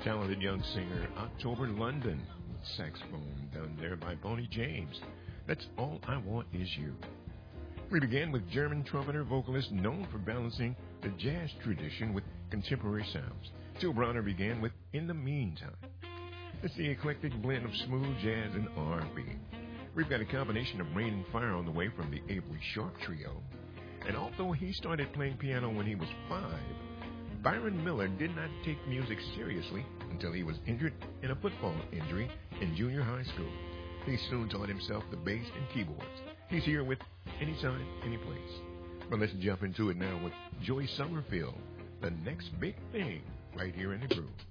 Talented young singer October London, saxophone done there by Bonnie James. That's All I Want Is You. We began with German trumpeter vocalist known for balancing the jazz tradition with contemporary sounds. Till Bronner began with In the Meantime. It's the eclectic blend of smooth jazz and R&B. We've got a combination of Rain and Fire on the way from the Avery Sharp Trio. And although he started playing piano when he was 5, Byron Miller did not take music seriously until he was injured in a football injury in junior high school. He soon taught himself the bass and keyboards. He's here with Anytime, Anyplace. Well, let's jump into it now with Joy Summerfield, The Next Big Thing, right here in the groove.